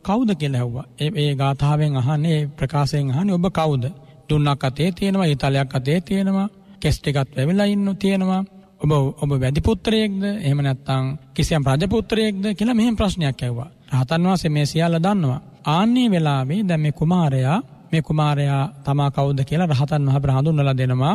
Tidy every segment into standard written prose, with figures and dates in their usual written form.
කවුද කියලා ඇහුවා. ඒ ගාථාවෙන් අහන්නේ ප්‍රකාශයෙන් අහන්නේ ඔබ කවුද? දුන්නක් අතේ තියෙනවා, ඊතලයක් අතේ තියෙනවා, කෙස් ටිකක් වැවිලා ඉන්නු තියෙනවා. ඔබ වැඩි පුත්‍රයෙක්ද? එහෙම නැත්නම් කිසියම් රජ පුත්‍රයෙක්ද කියලා මෙහෙම ප්‍රශ්නයක් ඇහුවා. රහතන් වහන්සේ මේ සියල්ල දන්නවා. ආන්නේ වෙලාවේ දැන් මේ කුමාරයා තමා කවුද කියලා රහතන් වහන්සේ හඳුන්වලා දෙනවා.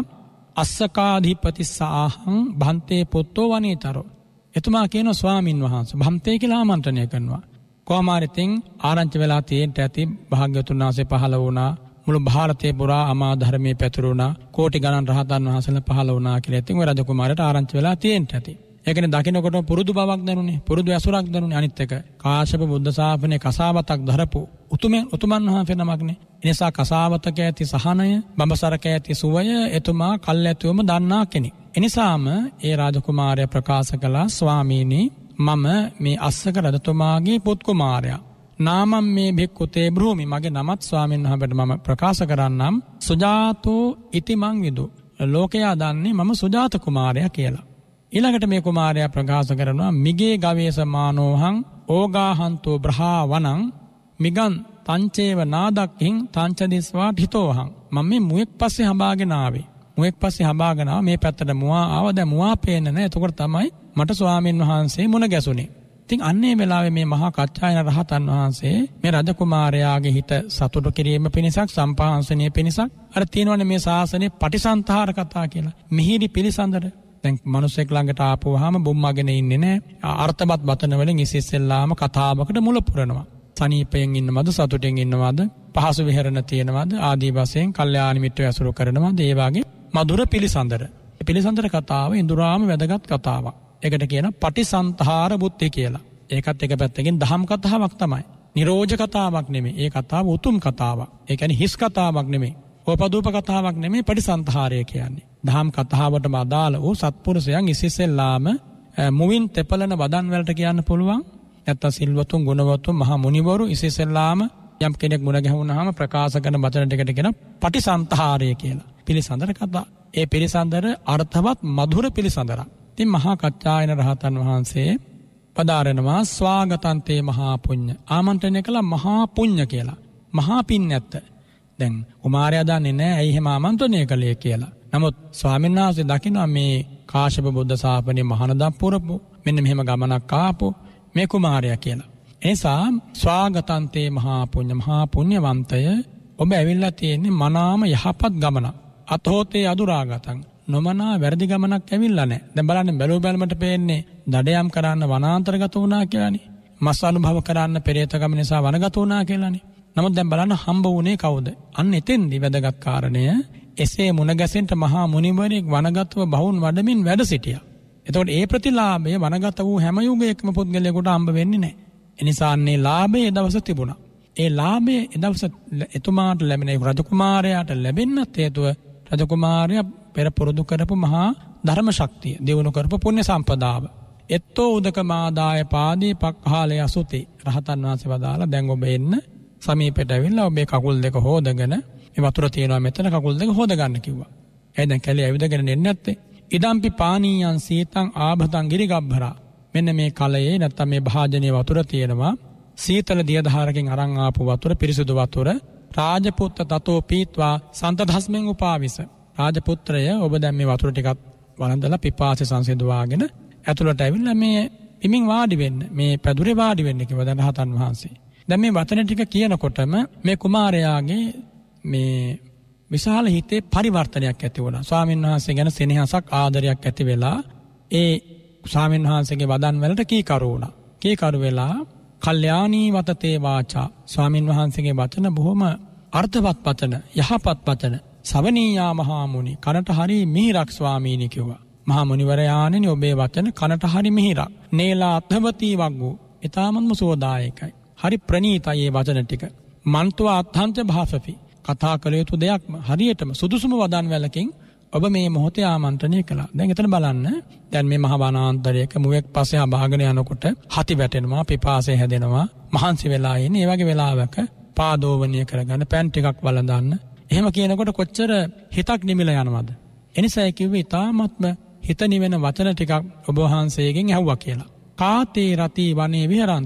අස්සකාධිපතිස්සාහං භන්තේ පුත්තෝ වනීතරෝ. එතුමා කියනවා ස්වාමින් වහන්සේ භන්තේ කියලා ආමන්ත්‍රණය කරනවා. කොමාරිතින් ආරංචි වෙලා තියෙන්න ඇති භාග්‍යවතුන් වහන්සේ පහළ වුණා. මුළු ಭಾರತයේ පුරා අමා ධර්මයේ පැතුරුණා. කෝටි ගණන් රහතන් වහන්සේලා පහළ වුණා කියලා. ඉතින් ඔය රජකුමාරට ආරංචි වෙලා තියෙන්න ඇති. ඒකනේ දකින්නකොට පුරුදු බවක් දැනුනේ. පුරුදු ඇසුරක් දැනුනේ. අනිත් එක කාශ්‍යප බුද්ධ ශාසනයේ කසාවතක් ධරපු උතුමන් වහන්සේ නමක්නේ. එනිසා කසාවතක ඇති සහනය, බඹසරක ඇති සුවය එතුමා කල්ැතුවම දන්නා කෙනෙක්. එනිසාම ඒ රාජකුමාරයා ප්‍රකාශ කළා ස්වාමීනි මම මේ අස්සක රජතුමාගේ පුත් කුමාරයා. නාමම් මේ භික්ඛුතේ බ්‍රෝමි මගේ නමත් ස්වාමීන් වහන්සේට මම ප්‍රකාශ කරන්නම් සුජාතෝ ඉති මං විදු. ලෝකයා දන්නේ මම සුජාත කුමාරයා කියලා. ඊළඟට මේ කුමාරයා ප්‍රකාශ කරනවා මිගේ ගවේෂමානෝහං ඕගාහන්තෝ බ්‍රහවණං මිගන් තංචේව නාදක්ඛින් තංචදිස්වා හිතෝහං. මම මේ මුවෙක් පස්සේ හඹාගෙන ආවේ. මුවෙක් පස්සේ හඹාගෙන මේ පැත්තට මුවා ආව. දැන් මුවා පේන්නේ නැහැ. එතකොට තමයි මට ස්වාමීන් වහන්සේ මුණ ගැසුනේ. ඉතින් අන්නේ වෙලාවේ මේ මහා කච්චායන රහතන් වහන්සේ මේ රජකුමාරයාගේ හිත සතුටු කිරීම පිණිසක් සම්පාංශනීය පිණිසක් අර තියෙනවනේ මේ ශාසනයේ පටිසන්තහාර කතා කියලා. මිහිරි පිළිසඳර. දැන් මිනිස්සෙක් ළඟට ආපුවාම බොම්මගෙන ඉන්නේ නැහැ. අර්ථවත් වචන වලින් ඉස්සෙල්ලාම කතාවකට මුල පුරනවා. සනීපයෙන් ඉන්නවද සතුටෙන් ඉන්නවද පහසු විහරණ තියෙනවද ආදී වශයෙන් කල්යාණ මිත්‍රය ඇසුරු කරනවද ඒ වගේ මధుර පිළිසඳර. මේ පිළිසඳර කතාව ඉඳුරාම වැදගත් කතාවක්. ඒකට කියන පටිසන්තහාර බුද්ධි කියලා. ඒකත් එක පැත්තකින් දහම් කතාවක් තමයි. නිරෝධ කතාවක් නෙමෙයි. ඒ කතාව උතුම් කතාවක්. ඒ කියන්නේ හිස් කතාවක් නෙමෙයි. ඕපදූප කතාවක් නෙමෙයි පටිසන්තහාරය කියන්නේ. දහම් කතාවටම අදාළ වූ සත්පුරුෂයන් ඉස්සෙල්ලාම මුවින් තෙපලන වදන් වලට කියන්න පුළුවන්. නැත්නම් සිල්වතුන් ගුණවතුන් මහා මුනිවරු ඉස්සෙල්ලාම යම් කෙනෙක් මුණ ගැහුණාම ප්‍රකාශ කරන වචන ටිකට කියන පටිසන්තහාරය කියලා. පිළිසඳර කතා. ඒ පිළිසඳර අර්ථවත් මధుර පිළිසඳරක්. ඉතින් මහා කච්චායන රහතන් වහන්සේ පදාරනවා ස්වාගතන්තේ මහා පුඤ්ඤ. ආමන්ත්‍රණය කළා මහා පුඤ්ඤ කියලා. මහා පින් නැත්ත. දැන් කුමාරයා දන්නේ නැහැ ඇයි එහෙම ආමන්ත්‍රණය කළේ කියලා. නමුත් ස්වාමීන් වහන්සේ දකිනවා මේ කාශ්‍යප බුද්ධ ශාසනයේ මහානදම් පුරපු මෙන්න මෙහෙම ගමනක් ආපු මේ කුමාරයා කියලා. එනිසා ස්වාගතන්තේ මහා පුඤ්ඤවන්තය ඔබ ඇවිල්ලා තියෙන්නේ මනාම යහපත් ගමන. අතෝතේ අදුරාගතං නොමනා වැරදි ගමනක් ඇවිල්ලා නැහැ. දැන් බලන්න බැලුව බැලමට පේන්නේ දඩයම් කරන්න වනාන්තරගත වුණා කියලානේ. මස් අනුභව කරන්න පෙරේත ගම නිසා වනගත වුණා කියලානේ. නමුත් දැන් බලන්න හම්බ වුණේ කවුද? අන්න එතෙන්දි වැදගත් කාරණය එසේ මුණ ගැසෙන්න මහා මුනිවරයෙක් වනගතව බහුන් වඩමින් වැඩ සිටියා. එතකොට ඒ ප්‍රතිලාභය වනගත වූ හැම යුගයකම පුද්ගලයෙකුට හම්බ වෙන්නේ නැහැ. එනිසා අන්නේ ලාභය ඒ දවස තිබුණා. ඒ ලාභය ඒ දවස එතුමාට ලැබෙන රජකුමාරයාට ලැබෙන්නත් හේතුව රජකුමාරයා පෙර පුරුදු කරපු මහා ධර්ම ශක්තිය, දිනු කරපු පුණ්‍ය සම්පදාව. එත්තෝ උදකමාදාය පාදී පක්ඛාලය අසුතේ. රහතන් වහන්සේ වදාලා දැන් ඔබ එන්න සමීපයට ඇවිල්ලා ඔබේ කකුල් දෙක හොදගෙන මේ වතුර තියෙනවා මෙතන කකුල් දෙක හොද ගන්න කිව්වා. එයි දැන් කැලේ ඇවිදගෙන එන්නේ නැත්තේ. ඉදම්පි පානීයන් සීතං ආභතං ගිරිගබ්බරා. මෙන්න මේ කලයේ නැත්තම් මේ භාජනයේ වතුර තියෙනවා. සීතල දියදහරකින් අරන් ආපු වතුර පිරිසුදු වතුර. රාජපුත්ත තතෝ පීත්වා සන්තධස්මෙන් උපාවිස. රාජපුත්‍රය ඔබ දැන් මේ වතුර ටිකක් වළඳලා පිපාසය සංසිඳවාගෙන ඇතුළට ඇවිල්ලා මේ පිමින් වාඩි වෙන්න. මේ පැදුරේ වාඩි වෙන්න කිව්වා දැන් රහතන් වහන්සේ. දැන් මේ වචන ටික කියනකොටම මේ කුමාරයාගේ මේ විශාල හිතේ පරිවර්තනයක් ඇති වුණා. ස්වාමීන් වහන්සේ ගැන සෙනෙහසක් ආදරයක් ඇති වෙලා ඒ ස්වාමීන් වහන්සේගේ වදන් වලට කීකරු වුණා. කීකරු වෙලා කල්යාණී වතතේ වාචා. ස්වාමීන් වහන්සේගේ වචන බොහොම අර්ථවත් වචන, යහපත් වචන. සවනීයා මහා මුනි කනට හරි මිහිරක් ස්වාමීනි කිව්වා. මහා මුනිවරයාණෙනි ඔබේ වචන කනට හරි මිහිරක්. නේලා අත්ථවති වග්ගෝ. ඊ타මත්ම සෝදායකයි. හරි ප්‍රණීතයි මේ වචන ටික. මන්තුව අත්ථංච භාසති. කතා කළ යුතු දෙයක්ම හරියටම සුදුසුම වදන් වලකින් ඔබ මේ මොහොතේ ආමන්ත්‍රණය කළා. දැන් එතන බලන්න. දැන් මේ මහ වනාන්තරයක මුවෙක් පස්සේ අභාගන යනකොට හති වැටෙනවා, පිපාසය හැදෙනවා, මහන්සි වෙලා ඉන්නේ. ඒ වගේ වෙලාවක පාදෝවණිය කරගන්න පෑන් ටිකක් වළඳන්න. එහෙම කියනකොට කොච්චර හිතක් නිමිලා යනවද? එනිසා කිව්වේ ඊ타ත්ම හිත නිවෙන වචන ටිකක් ඔබ වහන්සේගෙන් ඇහුවා කියලා. කාතේ රති වනේ විහරන්තෝ.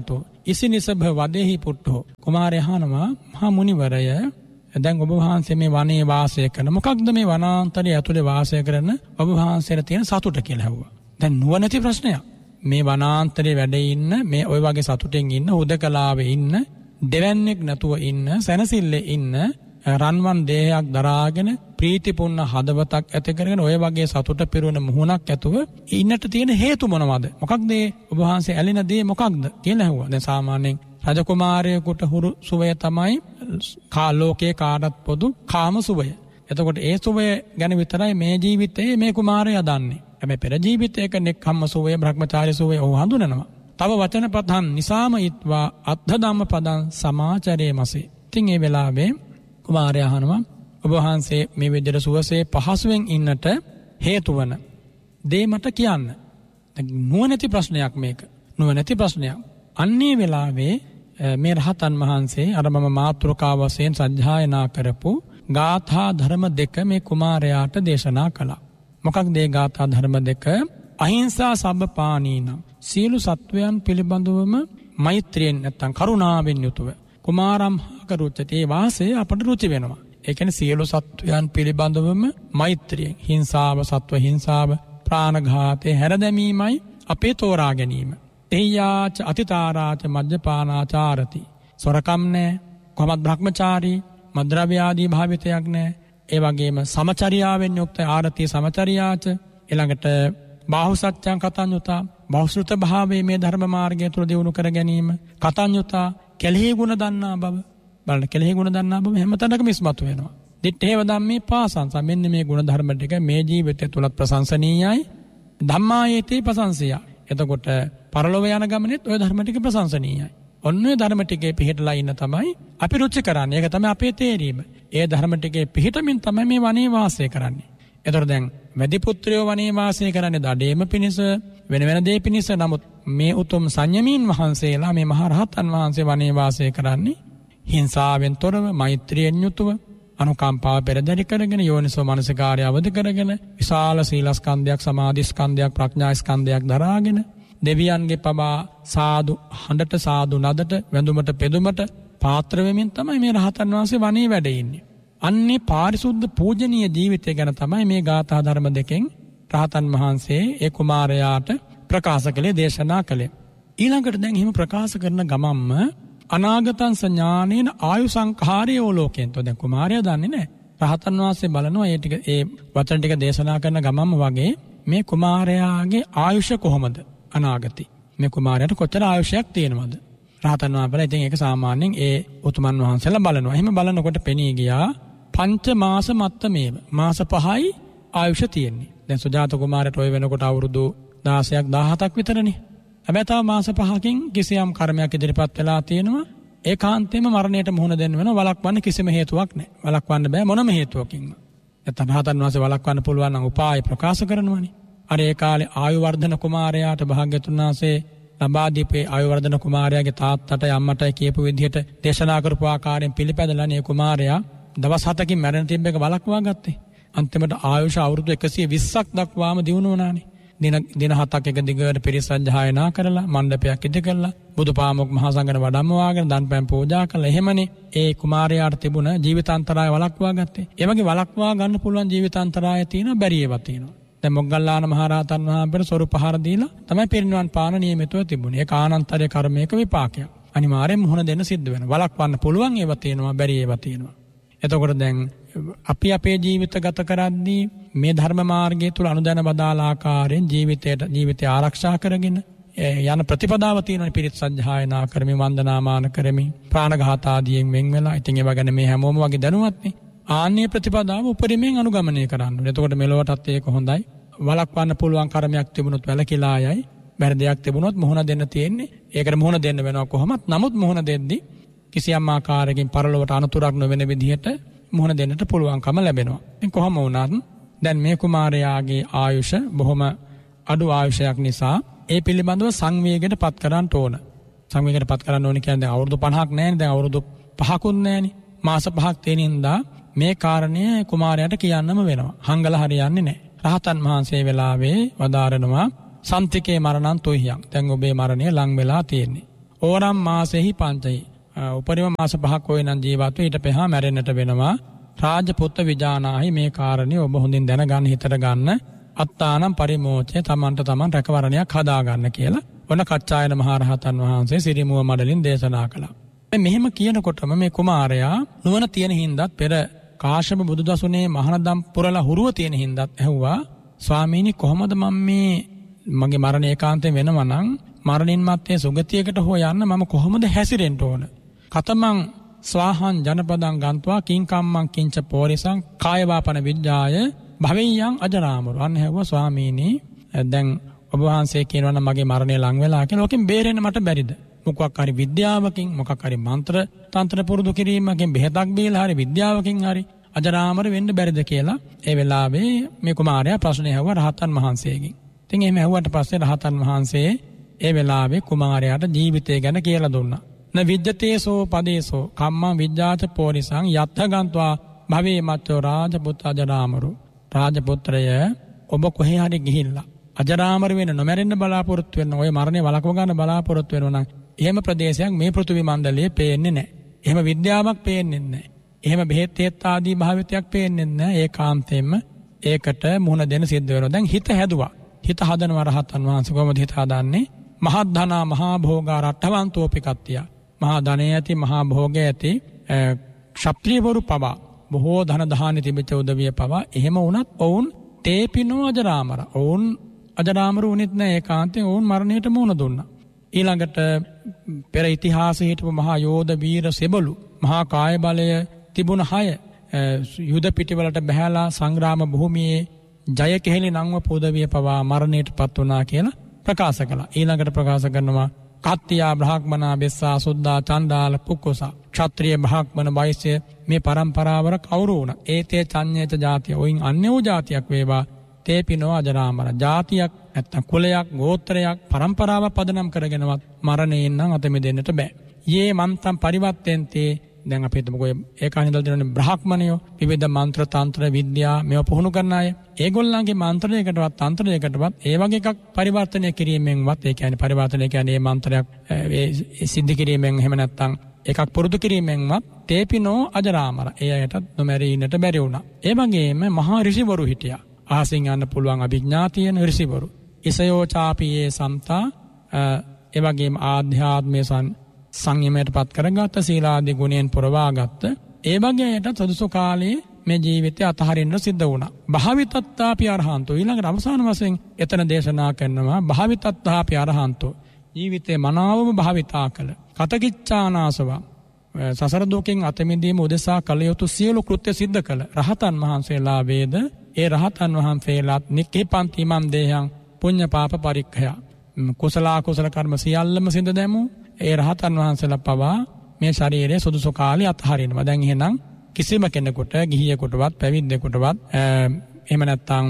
ඉසිනිසභ වදෙහි පුට්ටෝ. කුමාරයා අහනවා මහා මුනිවරය දැන් ඔබ වහන්සේ මේ වනයේ වාසය කරන මොකක්ද මේ වනාන්තරයේ ඇතුලේ වාසය කරන ඔබ වහන්සේට තියෙන සතුට කියලා ඇහුවා. දැන් නුවණැති ප්‍රශ්නයක්. මේ වනාන්තරයේ වැඩ ඉන්න මේ ඔය වගේ සතුටෙන් ඉන්න හුදකලාවේ ඉන්න දෙවන්නේක් නැතුව ඉන්න සැනසille ඉන්න රන්වන් දේහයක් දරාගෙන ප්‍රීතිපූර්ණ හදවතක් ඇති කරගෙන ඔය වගේ සතුට පිරුණ මුහුණක් ඇතුව ඉන්නට තියෙන හේතු මොනවද? මොකක්ද ඔබ වහන්සේ ඇලෙන දේ මොකක්ද කියලා ඇහුවා. දැන් සාමාන්‍යයෙන් රජකුමාරයෙකුට හුරු සුවය තමයි ලෝකේ කාටත් පොදු කාම සුවය. එතකොට ඒ සුවය ගැන විතරයි මේ ජීවිතයේ මේ කුමාරයා දන්නේ. හැබැයි පෙර ජීවිතයක නෙක්ඛම්ම සුවය බ්‍රහ්මචාරී සුවය ඔහු හඳුනනවා. තව වචන පදන් නිසාම ඊත්වා අද්ධ ධම්ම පදං සමාචරේ මසේ. ඉතින් ඒ වෙලාවේ කුමාරයා අහනවා ඔබ වහන්සේ මේ විදිහට සුවසේ පහසුවෙන් ඉන්නට හේතු වන දේ මට කියන්න. නුවණැති ප්‍රශ්නයක් මේක. නුවණැති ප්‍රශ්නයක්. අන්නේ වෙලාවේ මේ රහතන් වහන්සේ අර මම මාතෘකාව වශයෙන් සජ්ජායනා කරපු ගාථා ධර්ම දෙක මේ කුමාරයාට දේශනා කළා. මොකක්ද මේ ගාථා ධර්ම දෙක? අහිංසා සබ්බපානීනම් සියලු සත්වයන් පිළිබඳවම මෛත්‍රියෙන් නැත්තම් කරුණාවෙන් යුතුව කුමාරම් කරුච්චතේ වාසය අපට රුචි වෙනවා. ඒ කියන්නේ සියලු සත්වයන් පිළිබඳවම මෛත්‍රියෙන් හිංසාව සත්ව හිංසාව ප්‍රාණඝාතේ හැරදැමීමයි අපේ තෝරා ගැනීම. තේයාච අතිතාරාච මජ්ජපානාචාරති. සොරකම් නැහැ, කොහොමත් බ්‍රහ්මචාරී, මද්ද්‍රව්‍ය ආදී භාවිතයක් නැහැ. ඒ වගේම සමචරියාවෙන් යුක්ත ආරති සමචරියාච ඊළඟට බාහුසත්‍යං කතඤ්ඤුතා බෞද්ධ භාවයේ මේ ධර්ම මාර්ගය තුල දියුණු කර ගැනීම කතඤ්ඤුතා කෙලෙහි ගුණ දන්නා බව බලන්න කෙලෙහි ගුණ දන්නා බව හැමතැනකම ඉස්මතු වෙනවා. දිත්තේව ධම්මේ පාසංස මෙන්න මේ ගුණ ධර්ම ටික මේ ජීවිතය තුලත් ප්‍රශංසනීයයි ධම්මායේති ප්‍රශංසය. එතකොට පරලොව යන ගමනේත් ওই ධර්ම ටික ප්‍රශංසනීයයි. ඔන්න ඔය ධර්ම ටිකේ පිහිටලා ඉන්න තමයි අපි රුචි කරන්නේ. ඒක තමයි අපේ තේරීම. ඒ ධර්ම ටිකේ පිහිටමින් තමයි මේ වනේ වාසය කරන්නේ. එතකොට දැන් වැඩි පුත්‍රයෝ වනේ වාසය කරන්නේ දඩේම පිණිස වෙන වෙන දේ පිණිස. නමුත් මේ උතුම් සංයමීන් වහන්සේලා මේ මහා රහතන් වහන්සේ වනේ වාසය කරන්නේ හිංසාවෙන් තොරව මෛත්‍රියෙන් යුතුව අනුකම්පාව පෙරදරි කරගෙන යෝනිසෝ මනසිකාරය අවදි කරගෙන විශාල සීලස්කන්ධයක් සමාධිස්කන්ධයක් ප්‍රඥාස්කන්ධයක් දරාගෙන දෙවියන්ගේ පවා සාදු හඬට සාදු නදට වැඳුමට පෙදුමට පාත්‍ර වෙමින් තමයි මේ රහතන් වහන්සේ වනේ වැඩ ඉන්නේ. අන්නේ පාරිශුද්ධ පූජනීය ජීවිතය ගැන තමයි මේ ගාථා ධර්ම දෙකෙන් රහතන් වහන්සේ ඒ කුමාරයාට ප්‍රකාශ කළේ දේශනා කළේ. ඊළඟට දැන් එහෙම ප්‍රකාශ කරන ගමම්ම අනාගතං සංඥානේන ආයු සංඛාරයෝ ලෝකෙන්. તો දැන් කුමාරයා දන්නේ නැහැ. රහතන් වහන්සේ බලනවා ඒ වචන ටික දේශනා කරන ගමම්ම වගේ මේ කුමාරයාගේ ආයුෂ කොහොමද අනාගතේ. මේ කුමාරයාට කොච්චර ආයුෂයක් තියෙනවද? රහතන් වහන්සේලා ඉතින් ඒක සාමාන්‍යයෙන් ඒ උතුමන් වහන්සේලා බලනවා. එහෙම බලනකොට පෙනී ගියා පංච මාස මත්තමේව මාස 5යි ආයුෂ තියෙන්නේ. දැන් සුජාත කුමාරට ඔය වෙනකොට අවුරුදු 16ක් 17ක් විතරනේ. හැබැයි තව මාස 5කින් කිසියම් කර්මයක් ඉදිරිපත් වෙලා තියෙනවා. ඒකාන්තයෙන්ම මරණයට මුහුණ දෙන්න වෙනවා. වළක්වන්න කිසිම හේතුවක් නැහැ. වළක්වන්න බෑ මොනම හේතුවකින්ම. නැත්නම් රහතන් වහන්සේ වළක්වන්න පුළුවන් නම් උපාය ප්‍රකාශ කරනවනේ. අර ඒ කාලේ ආයු වර්ධන කුමාරයාට භාග්‍යතුන් වහන්සේ ලබා දීපේ ආයු වර්ධන කුමාරයාගේ තාත්තට අම්මටයි කියපු විදිහට දේශනා කරපු ආකාරයෙන් පිළිපැදලා නේ කුමාරයා දවස් 7කින් මැරෙන තිබ්බ එක වළක්වා ගත්තේ. අන්තිමට ආයුෂ අවුරුදු 120ක් දක්වාම දිනු වුණානේ. දින 7ක් එක දිගට පිරිසජ්ජායනා කරලා මණ්ඩපයක් ඉදි කරලා බුදුපාමොක් මහා සංඝන වඩම්මවාගෙන දන්පැන් පූජා කළා. එහෙමනේ ඒ කුමාරයාට තිබුණ ජීවිතාන්තරාය වළක්වා ගත්තේ. ඒ වගේ වළක්වා ගන්න පුළුවන් ජීවිතාන්තරාය තියෙනවා, බැරි ඒවා තියෙනවා. දැන් මොග්ගල්ලාන මහරහතන් වහන්සේට සොරු පහර දීලා තමයි පිරිනිවන් පාන නියමිතව තිබුණේ. ඒක ආනන්තරිය කර්මයක විපාකයක්. අනිවාර්යෙන් මුහුණ දෙන්න සිද්ධ වෙනවා. වළක්වන්න පුළුවන් ඒවා තියෙනවා, බැරි ඒවා තියෙනවා. එතකොට දැන් අපි අපේ ජීවිත ගත කරද්දී මේ ධර්ම මාර්ගය තුල අනුදැන බදාලා ආකාරයෙන් ජීවිතය ආරක්ෂා කරගෙන යන ප්‍රතිපදාව තියෙනවා. පිරිත් සජ්ජායනා කරමින් වන්දනාමාන කරමින් ප්‍රාණඝාත ආදියෙන් වෙන් වෙලා. ඉතින් ඒවා ගැන මේ හැමෝම වගේ දැනුවත්නේ. ආන්නේ ප්‍රතිපදාව උපරිමයෙන් අනුගමනය කරන්න ඕනේ. එතකොට මෙලොවටත් ඒක හොඳයි. වළක්වන්න පුළුවන් කර්මයක් තිබුණොත් වැළකීලා යයි. බැරි දෙයක් තිබුණොත් මුහුණ දෙන්න තියෙන්නේ. ඒකට මුහුණ දෙන්න වෙනවා කොහොමත්. නමුත් මුහුණ දෙද්දී කිසියම් ආකාරයකින් පරලොවට අනතුරක් නොවන විදිහට මුහුණ දෙන්නට පුළුවන්කම ලැබෙනවා. ඉතින් කොහොම වුණත් දැන් මේ කුමාරයාගේ ආයුෂ බොහොම අඩු ආයුෂයක් නිසා ඒ පිළිබඳව සංවේගයට පත් කරන්න ඕන. සංවේගයට පත් කරන්න ඕනේ කියන්නේ අවුරුදු 50ක් නැහැනේ. දැන් අවුරුදු 5කුත් නැහැනේ. මාස 5ක් තේනින්දා මේ කාරණය කුමාරයාට කියන්නම වෙනවා. හංගල හරියන්නේ නැහැ. රහතන් වහන්සේ වෙලාවේ වදාරනවා සම්තිකේ මරණං තුහියං. දැන් ඔබේ මරණය ලං වෙලා තියෙන්නේ. ඕරම් මාසෙහි පංචහි. උපරිම මාස 5ක් ඔය නම් ජීවත් ඊට පෙහා මැරෙන්නට වෙනවා. රාජපුත්ත විජානාහි මේ කාරණේ ඔබ හොඳින් දැනගන්න හිතට ගන්න. අත්තානම් පරිමෝචේ තමන්ට තමන් රැකවරණයක් හදා ගන්න කියලා ඔන්න කච්චායන මහරහතන් වහන්සේ සිරිමුව මඩලින් දේශනා කළා. මෙහෙම කියනකොටම මේ කුමාරයා නුවණ තියෙන හින්දාත් පෙර කාශ්‍යප බුදුදසුනේ මහානදම් පුරලා හුරුව තියෙන හින්දාත් ඇහුවා ස්වාමීනි කොහොමද මගේ මරණ ඒකාන්තයෙන් වෙනවා නම් මරණින් මත්තේ සුගතියකට හෝ යන්න මම කොහොමද හැසිරෙන්න ඕන? කතමං ස්වාහං ජනපදං ගන්්වා කිංකම්මං කිංච පෝරිසං කායවාපන විද්‍යාය භවෙය්‍යං අජරාමරු. අන්න හැවුවා ස්වාමීනි දැන් ඔබ වහන්සේ කියනවා නම් මගේ මරණය ලං වෙලා කියලා ඔකෙන් බේරෙන්න මට බැරිද? මොකක් හරි විද්‍යාවකින් මොකක් හරි මන්ත්‍ර තන්ත්‍ර පුරුදු කිරීමකින් බෙහෙතක් බීලා හරි විද්‍යාවකින් හරි අජරාමර වෙන්න බැරිද කියලා ඒ වෙලාවේ මේ කුමාරයා ප්‍රශ්නේ ඇහුවා රහතන් වහන්සේගෙන්. ඉතින් එහෙම ඇහුවට පස්සේ රහතන් වහන්සේ ඒ වෙලාවේ කුමාරයාට ජීවිතය ගැන කියලා දුන්නා. න විද්‍යතේසෝ පදේසෝ කම්මං විද්‍යාච පෝරිසං යත්ථ ගන්්වා භවේ මත්තෝ රාජපුත්ත අජරාමරු. රාජපුත්‍රය ඔබ කොහේ හරි ගිහිල්ලා අජරාමර වෙන්න නොමැරෙන්න බලාපොරොත්තු වෙන ඔය මරණය වළක්ව ගන්න බලාපොරොත්තු වෙනවා නම් එහෙම ප්‍රදේශයක් මේ පෘථිවි මණ්ඩලයේ පේන්නේ නැහැ. එහෙම විද්‍යාවක් පේන්නේ නැහැ. එහෙම බෙහෙත් ආදී භාවිතයක් පේන්නේ නැහැ. ඒකාන්තයෙන්ම ඒකට මුහුණ දෙන්න සිද්ධ වෙනවා. දැන් හිත හැදුවා. හිත හදනවා රහතන් වහන්සේ කොහොමද හිත හදන්නේ? මහත් ධනා මහා භෝගා රට්ඨවන්තෝපි කත්තිය. මහා ධනය ඇති මහා භෝගය ඇති ක්ෂත්‍රියවරු පවා බොහෝ ධන දහානි තිබෙච්ච උදවිය පවා එහෙම වුණත් ඔවුන් තේපිනෝ අජරාමර. ඔවුන් අජරාමර වුණෙත් නැහැ. ඒකාන්තයෙන් ඔවුන් මරණයට මුහුණ දුන්නා. ඊළඟට පෙර ඉතිහාසයේ හිටපු මහා යෝධ වීර සෙබළු මහා කාය බලය තිබුණ 6 යුද පිටිවලට බහැලා සංග්‍රාම භූමියේ ජය කෙහෙලි නංව පොදවිය පවා මරණයට පත් වුණා කියලා ප්‍රකාශ කළා. ඊළඟට ප්‍රකාශ කරනවා කත්තියා බ්‍රාහ්මනා බෙස්සා සුද්දා චණ්ඩාල පුක්කුසා ක්ෂත්‍රිය බ්‍රාහ්මණ වෛශ්‍ය මේ පරම්පරාවර කවුරු වුණා ඒතේ චඤ්ඤේත ජාතිය ඔයින් අන්‍ය වූ ජාතියක් වේවා තේපිනෝ අජරාමර. ජාතියක් නැත්තම් කුලයක් ගෝත්‍රයක් පරම්පරාවක් පදනම් කරගෙනවත් මරණයෙන් නම් අත මෙදෙන්නට බෑ. යේ මන්තම් පරිවර්තෙන්තේ දැන් අපි හිතමුකෝ ඒ කාණිදල් දෙනනේ බ්‍රාහ්මණයෝ විවිධ මන්ත්‍ර තන්ත්‍ර විද්‍යා මේව පුහුණු කරන අය. ඒගොල්ලන්ගේ මන්ත්‍රයකටවත් තන්ත්‍රයකටවත් ඒ වගේ එකක් පරිවර්තනය කිරීමෙන්වත් ඒ කියන්නේ පරිවර්තනය කියන්නේ මේ මන්ත්‍රයක් සිද්ධ කිරීමෙන් එහෙම නැත්තම් එකක් පුරුදු කිරීමෙන්වත් තේපිනෝ අජරාමර. ඒ අයටත් නොමැරී ඉන්නට බැරි වුණා. ඒ වගේම මහා ඍෂිවරු හිටියා. ආසින් යන්න පුළුවන් අභිඥා තියෙන ඍෂිවරු. ඉසයෝ චාපියේ සම්තා ඒ වගේම ආධ්‍යාත්මයේ සංයමයට පත් කරගත්ත සීලාදී ගුණයෙන් පුරවාගත්ත ඒ වගේ අයටත් සුදුසු කාලයේ මේ ජීවිතය අතහරින්න සිද්ධ වුණා. භාවිතත්තාපි අරහන්තෝ ඊළඟට අවසාන වශයෙන් එතන දේශනා කරනවා භාවිතත්තාපි අරහන්තෝ ජීවිතේ මනාවම භාවිතා කළ කතකිච්ඡානාසව සසර දුකෙන් අත මිදීම උදෙසා කළ යුතු සියලු කෘත්‍ය සිද්ධ කළ රහතන් වහන්සේලා වේද ඒ රහතන් වහන්සේලාත් නික්ඛේපන්ති මම් දේහං පුඤ්ඤ පාප පරික්ඛය කුසල අකුසල කර්ම සියල්ලම සිඳ දැමු ඒ රහතන් වහන්සේලා පවා මේ ශරීරයේ සුදුසු කාලේ අත්හරිනවා. දැන් එහෙනම් කිසිම කෙනෙකුට ගිහියෙකුටවත් පැවිද්දෙකුටවත් එහෙම නැත්නම්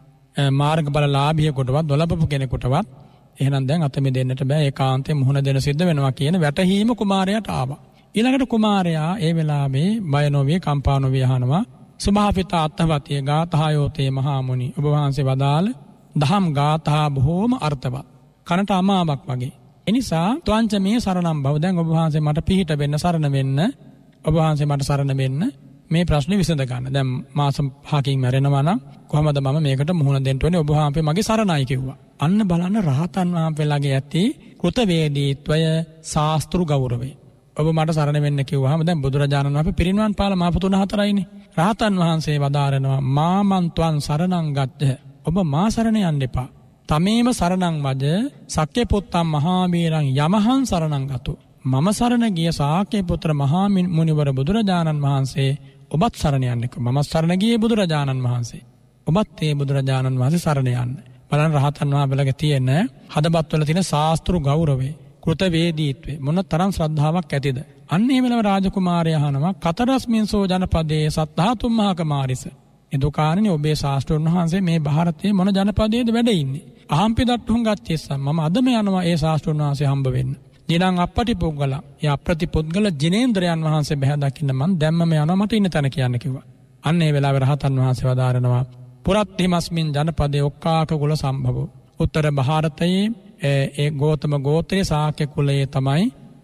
මාර්ගඵලලාභියෙකුටවත් දොළපපු කෙනෙකුටවත් එහෙනම් දැන් අත මෙදෙන්නට බෑ. ඒකාන්තයෙන් මුහුණ දෙන සිද්ධ වෙනවා කියන වැටහීම කුමාරයාට ආවා. ඊළඟට කුමාරයා ඒ වෙලාවේ බය නොවේ කම්පා නොවේ අහනවා සුභාපිත අත්තවතිය ගාථායෝතේ මහා මුනි ඔබ වහන්සේ වදාළ දහම් ගාථා බොහෝම අර්ථවත් කනට අමාවක් වගේ. එනිසා ත්වංච මේ සරණම් බව දැන් ඔබ වහන්සේ මට පිහිට වෙන්න සරණ වෙන්න ඔබ වහන්සේ මට සරණ වෙන්න මේ ප්‍රශ්නේ විසඳ ගන්න. දැන් මාස 5කින් මැරෙනවා නම් කොහමද මම මේකට මුහුණ දෙන්න ඕනේ? ඔබ වහන්සේ මගේ සරණයි කිව්වා. අන්න බලන්න රහතන් වහන්සේලාගේ ඇති කෘතවේදීත්වය ශාස්ත්‍රු ගෞරවය. ඔබ මට සරණ වෙන්න කිව්වහම දැන් බුදුරජාණන් වහන්සේ පිරිනිවන් පාලා මාප 3-4යිනේ. රහතන් වහන්සේ වදාරනවා මාමන් ත්වන් සරණං ගච්ඡ. ඔබ මා සරණ යන්න එපා. තමේම සරණං වජ සක්්‍ය පුත්තම් මහා වීරං යමහං සරණං ගතු. මම සරණ ගිය ශාක්‍ය පුත්‍ර මහා මුනිවර බුදුරජාණන් වහන්සේ ඔබත් සරණ යන්නක. මම සරණ ගියේ බුදුරජාණන් වහන්සේ. ඔබත් ඒ බුදුරජාණන් වහන්සේ සරණ යන්න. බලන්න රහතන් වහන්සේලාගේ තියෙන හදවත්වල තියෙන ශාස්ත්‍රු ගෞරවය, කෘතවේදීත්වය මොන තරම් ශ්‍රද්ධාවක් ඇතිද? අන්න ඒ වෙලාව රාජකුමාරයා අහනවා කතරස්මින්සෝ ජනපදේ සත්තාතුම්මහක මාරිස. එදුකාරණේ ඔබේ ශාස්ත්‍රඥ වහන්සේ මේ ಭಾರತයේ මොන ජනපදයේද වැඩ ඉන්නේ? අහම්පි දට්ටුම් ගච්ඡේසම් මම අදම යනවා ඒ ශාස්ත්‍රඥ වහන්සේ හම්බ වෙන්න. දිනං අපටි පුද්ගල ය අප්‍රති පුද්ගල ජිනේන්ද්‍රයන් වහන්සේ බහැ දකින්න මම දැම්මම යනවා මට ඉන්න තැන කියන්න කිව්වා. අන්න ඒ වෙලාවේ රහතන් වහන්සේ වදාරනවා පුරත්තිමස්මින් ජනපදේ ඔක්කාක කුල සම්භවෝ. උත්තර ಭಾರತයේ ඒ ගෝතම ගෝත්‍රයේ ශාක්‍ය කුලයේ තමයි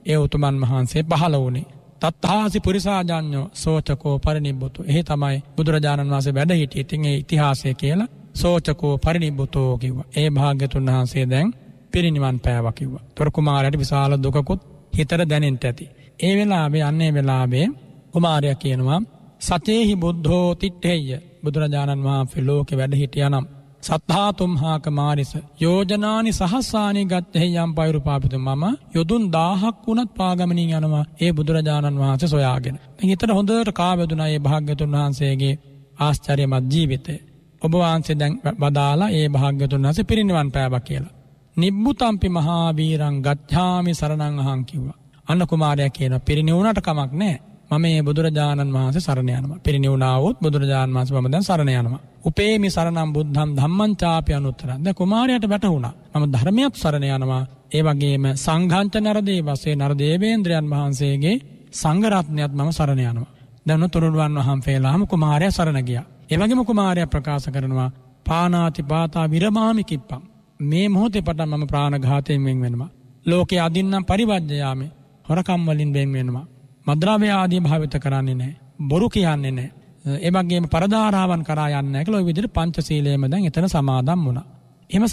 ඒ උතුමන් වහන්සේ පහළ වුණේ. තත්හාසි පුරිසාජාඤ්ඤෝ සෝචකෝ පරිනිබ්බුතෝ. එහි තමයි බුදුරජාණන් වහන්සේ වැඩ හිටියේ. ඉතින් ඒ ඉතිහාසය කියලා සෝචකෝ පරිනිබ්බුතෝ කිව්වා. ඒ භාග්‍යතුන් වහන්සේ දැන් පිරිනිවන් පෑවා කිව්වා. තොර කුමාරයාට විශාල දුකකුත් හිතට දැනෙන්න ඇති. ඒ වෙලාවේ අන්නේ වෙලාවේ කුමාරයා කියනවා සතේහි බුද්ධෝ තිට්ඨේය. බුදුරජාණන් වහන්සේ ලෝකේ වැඩ හිටියානම් සත්තාතුම්හාක මාරිස යෝජනානි සහස්සානි ගත්තේයම් පෛරුපාපිත මම යොදුන් 1000ක් වුණත් පාගමනින් යනවා ඒ බුදුරජාණන් වහන්සේ සොයාගෙන. ඉතින් හිතට හොඳට කාවැදුනා මේ භාග්‍යතුන් වහන්සේගේ ආශ්චර්යමත් ජීවිතය. ඔබ වහන්සේ දැන් වදාලා ඒ භාග්‍යතුන් වහන්සේ පිරිනිවන් පෑවා කියලා. නිබ්බුතම්පි මහා වීරං ගච්ඡාමි සරණං අහං කිව්වා. අන්න කුමාරයා කියනවා පිරිනිවුණාට කමක් නැහැ. මම මේ බුදුරජාණන් වහන්සේ සරණ යනවා. පිරිනිවුණා වූත් බුදුරජාණන් වහන්සේ මම දැන් සරණ යනවා. උපේමි සරණං බුද්ධං ධම්මං චාපි අනුත්තරං. දැන් කුමාරයාට වැටහුණා. මම ධර්මයක් සරණ යනවා. ඒ වගේම සංඝාංච නරදේ වශයෙන් නරදේවේන්ද්‍රයන් වහන්සේගේ සංඝ රත්නයත් මම සරණ යනවා. දැන් තුරුණුවන් වහන්සේලාම කුමාරයා සරණ ගියා. ඒ වගේම කුමාරයා ප්‍රකාශ කරනවා පානාති පාතා විරමාමි කිප්පං. මේ මොහොතේ පටන් මම ප්‍රාණඝාතයෙන් වෙන් වෙනවා. ලෝකේ අදින්නම් පරිවර්ජයාමි. හොරකම් වලින් වෙන් වෙනවා. මද්ද්‍රව්‍ය ආදී භාවිත කරන්නේ නැහැ. බොරු කියන්නේ නැහැ. ඒ වගේම පරදාරාවන් කරා යන්නේ නැහැ කියලා ওই විදිහට පංචශීලයේම දැන් එතන සමාදම් වුණා. එහෙම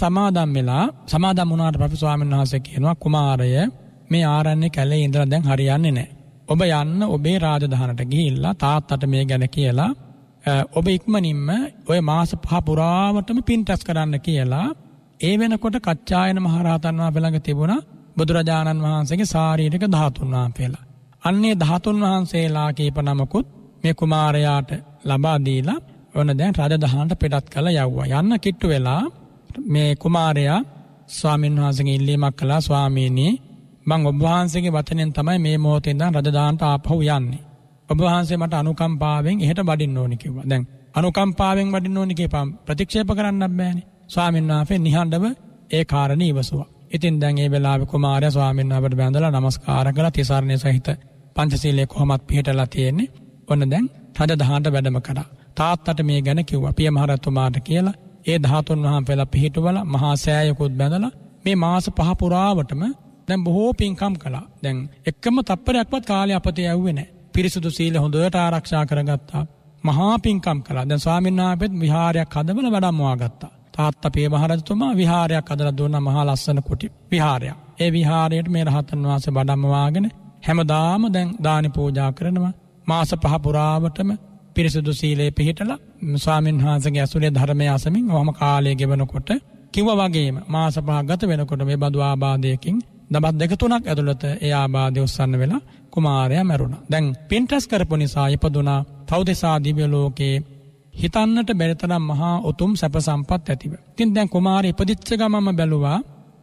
සමාදම් වුණාට පස්සේ ස්වාමීන් වහන්සේ කියනවා කුමාරය මේ ආරණ්‍ය කැලේ ඉඳලා දැන් හරියන්නේ නැහැ. ඔබ යන්න ඔබේ රාජධානට ගිහිල්ලා තාත්තට මේ ගැන කියලා ඔබ ඉක්මනින්ම ওই මාස 5 පුරාවටම පින් රැස් කරන්න කියලා ඒ වෙනකොට කච්චායන මහරහතන් වහන්සේ ළඟ තිබුණා බුදුරජාණන් වහන්සේගේ ශාරීරික ධාතුන් වහන්සේලා. අන්නේ ධාතුන් වහන්සේලා කීප නමකුත් මේ කුමාරයාට ලබා දීලා ඔන්න දැන් රජදහනට පිටත් කළා යවුවා. යන්න කිට්ටු වෙලා මේ කුමාරයා ස්වාමීන් වහන්සේගෙන් ඉල්ලීමක් කළා ස්වාමීනි මම ඔබ වහන්සේගේ වචනෙන් තමයි මේ මොහොතේ ඉඳන් රජදහනට ආපහු යන්නේ. ඔබ වහන්සේ මට අනුකම්පාවෙන් එහෙට වඩින්න ඕනි කිව්වා. දැන් අනුකම්පාවෙන් වඩින්න ඕනි කියපම් ප්‍රතික්ෂේප කරන්නත් බෑනේ. ස්වාමීන් වහන්සේ නිහඬව ඒ කාරණේ ඉවසුවා. ඉතින් දැන් ඒ වෙලාවේ කුමාරයා ස්වාමීන් වහන්සේට බැඳලා නමස්කාර කළා තිසරණේ සහිත පංචශීලයේ කොහොමත් පිළිටලා තියෙන්නේ. ඔන්න දැන් රජදහනට වැඩම කරා. තාත්තට මේ ගැන කිව්වා පිය මහරජතුමාට කියලා. ඒ ධාතුන් වහන්සේලා පිළිටවලා මහා සෑයකුත් බැඳලා මේ මාස 5 පුරාවටම දැන් බොහෝ පින්කම් කළා. දැන් එකම තප්පරයක්වත් කාලේ අපතේ යවුවේ නැහැ. පිරිසුදු සීල හොඳට ආරක්ෂා කරගත්තා. මහා පින්කම් කළා. දැන් ස්වාමීන් වහන්සේත් විහාරයක් හදවලා වැඩමවා ගත්තා. තාත්තා පිය මහරජතුමා විහාරයක් හදලා දුන්නා මහා ලස්සන කුටි විහාරයක්. ඒ විහාරයට මේ රහතන් වහන්සේ වැඩමවාගෙන හැමදාම දැන් දානි පූජා කරනවා. මාස 5 පුරාවටම පිරිසුදු සීලේ පිළිහිටලා ස්වාමීන් වහන්සේගේ අසුරේ ධර්මයේ අසමින් ඔහම කාලය ගෙවනකොට කිව්වා වගේම මාස 5 ගත වෙනකොට මේ බඳු ආබාධයකින් දවස් 2-3ක් ඇතුළත ඒ ආබාධය උස්සන්න වෙලා කුමාරයා මැරුණා. දැන් පින්ටස් කරපු නිසා ඉපදුනා තවදෙසා දිව්‍ය ලෝකේ හිතන්නට බැරි තරම් මහා උතුම් සැප සම්පත් ඇතිව. ඉතින් දැන් කුමාරයා ඉපදිච්ච ගමම බැලුවා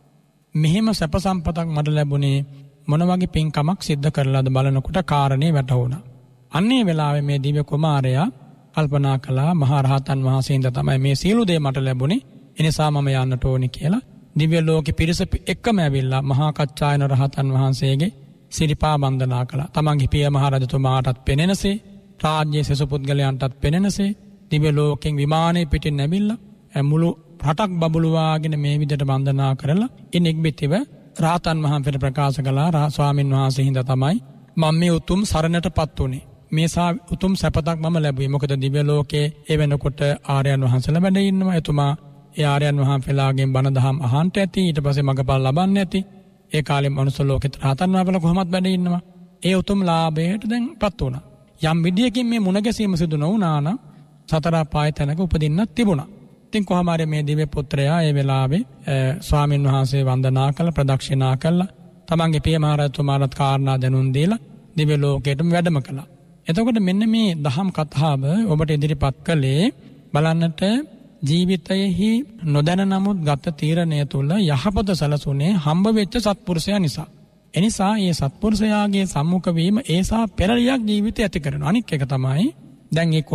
මෙහෙම සැප සම්පතක් මට ලැබුණේ මොන වගේ පින්කමක් සිද්ධ කරලාද බලනකොට කාරණේ වැටහුණා. අන්නේ වෙලාවේ මේ දිව්‍ය කුමාරයා කල්පනා කළා මහා රහතන් වහන්සේඳ තමයි මේ සියලු දේ මට ලැබුණේ. ඒ නිසා මම යන්නට ඕනි කියලා දිව්‍ය ලෝකෙ පිරිස එක්කම ඇවිල්ලා මහා කච්චායන රහතන් වහන්සේගේ සිරිපා වන්දනා කළා. තමන්ගේ පිය මහ රජතුමාටත් පෙනෙනසේ, රාජ්‍ය සෙසු පුද්ගලයන්ටත් පෙනෙනසේ දිව්‍ය ලෝකෙන් විමානයේ පිටින් ඇවිල්ලා මුළු රටක් බබළුවාගෙන මේ විදිහට වන්දනා කරලා ඉනික්බිතිව රහතන් වහන්සේට ප්‍රකාශ කළා ස්වාමින් වහන්සේ හින්දා තමයි මම මේ උතුම් සරණටපත් උනේ. මේසා උතුම් සැපතක් මම ලැබුවේ. මොකද දිව්‍ය ලෝකයේ ඒ වෙනකොට ආර්යයන් වහන්සේලා වැඩ ඉන්නවා. එතුමා ඒ ආර්යයන් වහන්සේලාගෙන් බණ දහම් අහන්න ඇති. ඊට පස්සේ මගපල් ලබන්න ඇති. ඒ කාලේ මනුස්ස ලෝකෙත් රහතන් වහන්සේලා කොහොමද වැඩ ඉන්නවා. ඒ උතුම් ලාභයට දැන්පත් වුණා. යම් විදියකින් මේ මුණ ගැසීම සිදු නොවුණා නම් සතර පාය තැනක උපදින්නත් තිබුණා. ඉතින් කොහොම හරි මේ දිව්‍ය පුත්‍රයා ඒ වෙලාවේ ස්වාමින් වහන්සේ වන්දනා කළ ප්‍රදක්ෂිනා කළා. තමන්ගේ පිය මහ රජතුමාට කාරණා දැනුම් දීලා දිව්‍ය ලෝකයටම වැඩම කළා. එතකොට මෙන්න මේ දහම් කතාව ඔබට ඉදිරිපත් කළේ බලන්නට ජීවිතයෙහි නොදැන නමුත් ගත තීරණය තුළ යහපත සැලසුනේ හම්බ වෙච්ච සත්පුරුෂයා නිසා. එනිසා මේ සත්පුරුෂයාගේ සම්මුඛ වීම ඒසා පෙරලියක් ජීවිතය ඇති කරනවා. අනික් එක තමයි දැන් මේ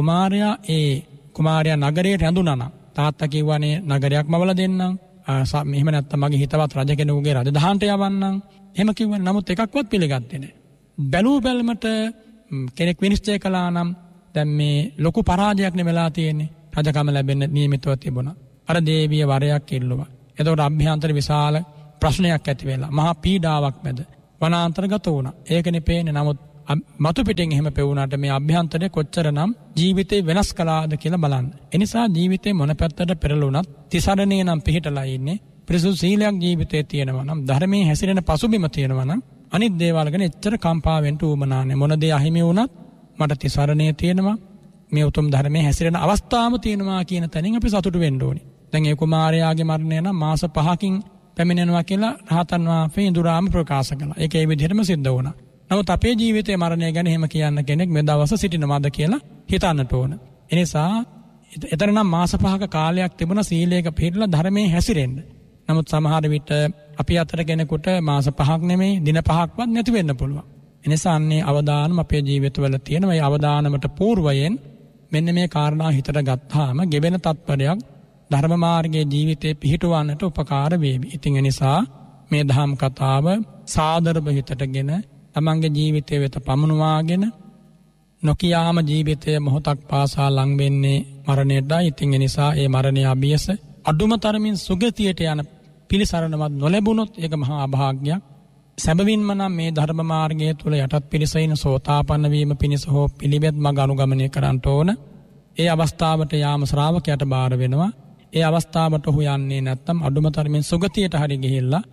කුමාරයා නගරයට ඇඳුනා නම් තාත්තා කිව්වනේ නගරයක් මවලා දෙන්නම්. මෙහෙම නැත්තම් මගේ හිතවත් රජ කෙනෙකුගේ රජදහනට යවන්නම්. එහෙම කිව්වා. නමුත් එකක්වත් පිළිගත්තේ නැහැ. බැලූ බැලමට කෙනෙක් විනිශ්චය කළා නම් දැන් මේ ලොකු පරාජයක් නෙවෙලා තියෙන්නේ. රජකම ලැබෙන්න නියමිතව තිබුණා. අර දේවිය වරයක් ඉල්ලුවා. එතකොට අභ්‍යන්තර විශාල ප්‍රශ්නයක් ඇති වෙලා මහා පීඩාවක් මැද වනාන්තරගත වුණා. ඒකනේ පේන්නේ. නමුත් මතු පිටින් එහෙම පෙවුනාට මේ අභ්‍යන්තරයේ කොච්චරනම් ජීවිතේ වෙනස් කළාද කියලා බලන්න. ඒ නිසා ජීවිතේ මොන පැත්තට පෙරළුණත් තිසරණේ නම් පිහිටලා ඉන්නේ. පිරිසුදු සීලයක් ජීවිතේ තියෙනවා නම් ධර්මයේ හැසිරෙන පසුබිම තියෙනවා නම් අනිත් දේවල් ගැන එච්චර කම්පා වෙන්න උවමනා නැහැ. මොන දේ අහිමි වුණත් මට තිසරණේ තියෙනවා. මේ උතුම් ධර්මයේ හැසිරෙන අවස්ථාවම තියෙනවා කියන තැනින් අපි සතුටු වෙන්න ඕනේ. දැන් ඒ කුමාරයාගේ මරණය නම් මාස 5කින් පැමිණෙනවා කියලා රහතන් වහන්සේ ඉඳුරාම ප්‍රකාශ කළා. ඒක ඒ විදිහටම සිද්ධ වුණා. නමුත් අපේ ජීවිතයේ මරණය ගැන එහෙම කියන්න කෙනෙක් මේ දවස් සිටිනවද කියලා හිතන්නට ඕන. ඒ නිසා එතන නම් මාස 5ක කාලයක් තිබුණා සීලයක පිළිපදලා ධර්මයේ හැසිරෙන්න. නමුත් සමහර විට අපි අතර කෙනෙකුට මාස 5ක් නෙමෙයි දින 5ක්වත් නැති වෙන්න පුළුවන්. ඒ නිසා අන්නේ අවදානම අපේ ජීවිතවල තියෙන මේ අවදානමට పూర్වයෙන් මෙන්න මේ කාරණා හිතට ගත්තාම ගෙවෙන තත්පරයක් ධර්ම මාර්ගයේ ජීවිතේ පිහිටවන්නට උපකාර වේවි. ඉතින් ඒ නිසා මේ ධම් කතාව සාදරව හිතටගෙන තමන්ගේ ජීවිතය වෙත පමුණවාගෙන නොකියාම ජීවිතය මොහොතක් පාසා ලං වෙන්නේ මරණයටයි. ඉතින් ඒ නිසා ඒ මරණය අභියස අඩුම තරමින් සුගතියට යන පිළිසරණවත් නොලැබුණොත් ඒක මහා අභාග්‍යයක්. සැබවින්ම නම් මේ ධර්ම මාර්ගය තුල යටත් පිරිසයින් සෝතාපන්න වීම පිණිස හෝ පිළිවෙත් මඟ අනුගමනය කරන්න ඕන. ඒ අවස්ථාවට යාම ශ්‍රාවකයාට බාර වෙනවා. ඒ අවස්ථාවට ඔහු යන්නේ නැත්නම් අඩුම තරමින් සුගතියට හරි ගිහිල්ලා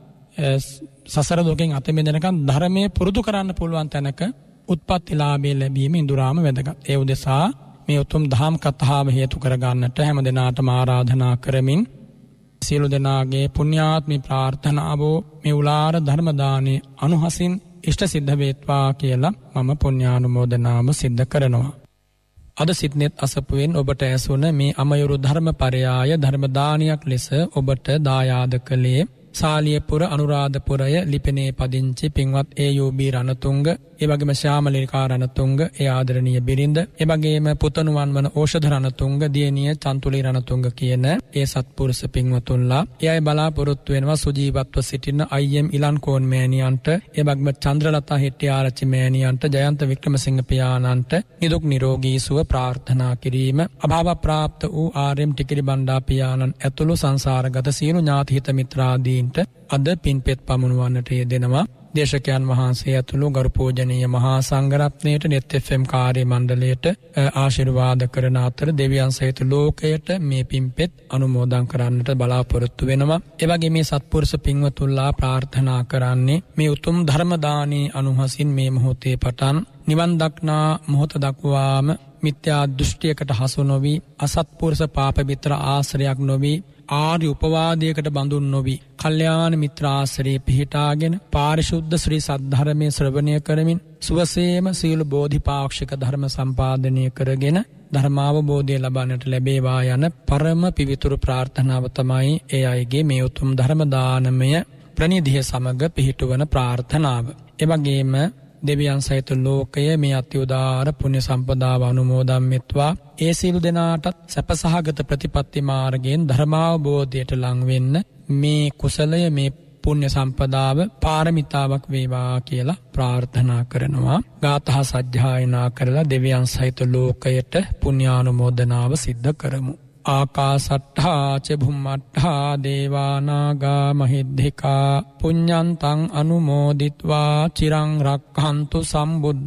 සසර දුකෙන් අත මිදෙනකන් ධර්මයේ පුරුදු කරන්න පුළුවන් තැනක උත්පත්තිලාභය ලැබීම ඉඳුරාම වැදගත්. ඒ උදෙසා මේ උතුම් දහම් කතාව හේතු කර ගන්නට හැම දිනාටම ආරාධනා කරමින් සියලු දෙනාගේ පුණ්‍යාත්මී ප්‍රාර්ථනාව මේ උලාර ධර්ම දානේ අනුහසින් ඉෂ්ට සිද්ධ වේත්වා කියලා මම පුණ්‍යානුමෝදනාම සිද්ධ කරනවා. අද සිත්නෙත් අසපුවෙන් ඔබට ඇසුණ මේ අමයුරු ධර්මපරයාය ධර්ම දානයක් ලෙස ඔබට දායාද කළේ සාලියපුර අනුරාධපුරය ලිපිනේ පදිංචි පින්වත් ඒ.යූ.බී. රණතුංග, ඒ වගේම ශ්‍යාමලේකා රණතුංග, ඒ ආදරණීය බිරිඳ, ඒ වගේම පුතණුවන් වන ඕෂධ රණතුංග, දියණිය චන්තුලි රණතුංග කියන ඒ සත්පුරුෂ පින්වතුන්ලා ඒ අය බලාපොරොත්තු වෙනවා සුජීවත්ව සිටින අයිඑම් ඉලන්කෝන් මෑණියන්ට, ඒ වගේම චන්ද්‍රලතා හෙට්ටිආරච්චි මෑණියන්ට, ජයන්ත වික්‍රමසිංහ පියාණන්ට නිදුක් නිරෝගී සුව ප්‍රාර්ථනා කිරීම, අභාව ප්‍රාප්ත වූ ආර්.එම්. ටිකිරි බණ්ඩා පියාණන් ඇතුළු සංසාරගත සියලු ඥාති හිත මිත්‍රාදී අද පින්පෙත් පමුණුවන්නට යෙදෙනවා. දේශකයන් වහන්සේ ඇතුළු ගරු පූජනීය මහා සංඝරත්නයට, නෙත් FM කාර්ය මණ්ඩලයට ආශිර්වාද කරන අතර දෙවියන් සහිත ලෝකයට මේ පින්පෙත් අනුමෝදන් කරන්නට බලාපොරොත්තු වෙනවා. ඒ වගේ මේ සත්පුරුෂ පින්වතුන්ලා ප්‍රාර්ථනා කරන්නේ මේ උතුම් ධර්ම දානේ අනුහසින් මේ මොහොතේ පටන් නිවන් දක්නා මොහොත දක්වාම මිත්‍යා දෘෂ්ටියකට හසු නොවි, අසත්පුරුෂ පාප මිත්‍ර ආශ්‍රයක් නොවි, ආර්ය උපවාදයකට බඳුන් නොවි, කල්යාණ මිත්‍ර ආශ්‍රයේ පිහිටාගෙන පාරිශුද්ධ ශ්‍රී සද්ධර්මයේ ශ්‍රවණය කරමින් සුවසේම සීල බෝධිපාක්ෂික ධර්ම සම්පාදනය කරගෙන ධර්මාවබෝධය ලබන්නට ලැබේවා යන පරම පිවිතුරු ප්‍රාර්ථනාව තමයි ඒ අයගේ මේ උතුම් ධර්ම දානමය ප්‍රනිධිය සමග පිහිටුවන ප්‍රාර්ථනාව. ඒ වගේම දෙවියන් සහිත ලෝකය මේ අත්‍යුදාර පුණ්‍ය සම්පදාව අනුමෝදන් වෙත්වා. ඒ සියලු දෙනාටත් සැපසහගත ප්‍රතිපත්ති මාර්ගයෙන් ධර්මාවබෝධයට ලං වෙන්න මේ කුසලය, මේ පුණ්‍ය සම්පදාව පාරමිතාවක් වේවා කියලා ප්‍රාර්ථනා කරනවා. ගාථා සජ්ජායනා කරලා දෙවියන් සහිත ලෝකයට පුණ්‍යානුමෝදනාව සිද්ධ කරමු. ආකාසට්ඨා ච භුම්මට්ඨා දේවානාගා මහිද්దికා පුඤ්ඤන්තං අනුමෝදිත්වා චිරං රක්ඛන්තු සම්බුද්ධ